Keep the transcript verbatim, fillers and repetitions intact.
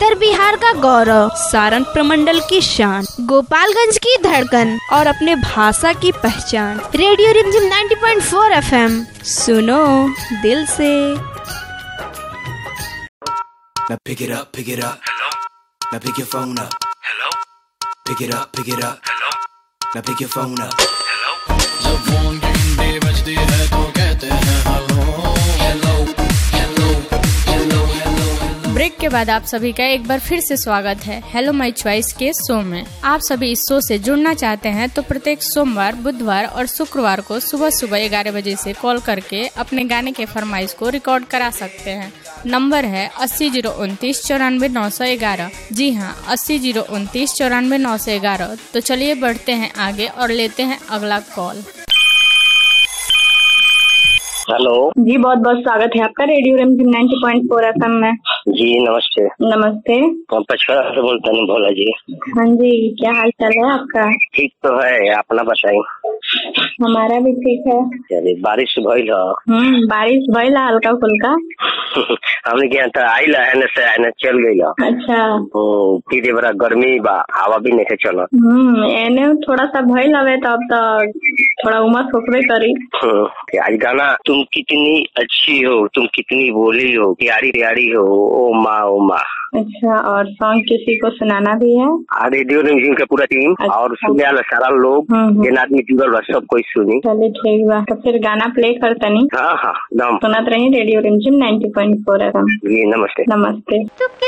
उत्तर बिहार का गौरव, सारण प्रमंडल की शान, गोपालगंज की धड़कन और अपने भाषा की पहचान। रेडियो रिमझिम नब्बे पॉइंट चार एफएम, सुनो दिल से। Now pick it up, pick it up. Hello. Now pick your phone up. Hello. Pick it up, pick it up. Hello. Now pick your phone up. Hello. जब फोन की घंटी बजती है तो कहते हैं hello hello hello hello hello. Break के बाद आप सभी का एक बार फिर से स्वागत है हेलो माय चॉइस के शो में। आप सभी इस शो से जुड़ना चाहते हैं तो प्रत्येक सोमवार, बुधवार और शुक्रवार को सुबह सुबह ग्यारह बजे से कॉल करके अपने गाने के फरमाइश को रिकॉर्ड करा सकते हैं। नंबर है अस्सी जीरो उनतीस चौरानवे नौ सौ ग्यारह। जी हाँ, अस्सी जीरो उनतीस चौरानवे नौ सौ ग्यारह। तो चलिए बढ़ते हैं आगे और लेते हैं अगला कॉल। हेलो जी, बहुत बहुत स्वागत है आपका रेडियो रिमझिम नब्बे पॉइंट चार एफएम में। जी नमस्ते। नमस्ते, मैं पचपन से बोलता हूँ भोला जी। हाँ जी, क्या हाल चाल है आपका? ठीक तो है, अपना बताइए। हमारा भी ठीक है। चलिए, बारिश भइल है? हम्म बारिश भइल हल्का फुल्का। हमने क्या था आई है से आने चल गई। अच्छा। तो फिर बड़ा गर्मी बा, हवा भी नहीं चला। हम्म एने थोड़ा सा भइल हवे तो अब तो थोड़ा उमस होकबे करी। आज गाना तुम कितनी अच्छी हो, तुम कितनी बोली हो, प्यारी प्यारी हो, ओ माँ ओ माँ। अच्छा, और सॉन्ग किसी को सुनाना भी है? रेडियो रिमझिम का पूरा टीम। अच्छा। और सुनने वाला सारा लोग जिन आदमी जुड़ल बा सब कोई सुनी। चलिए ठीक बा, तो फिर गाना प्ले करतनी। हाँ हाँ, नाम सुनत रही रेडियो रिमझिम नब्बे पॉइंट चार एफएम। जी नमस्ते। नमस्ते।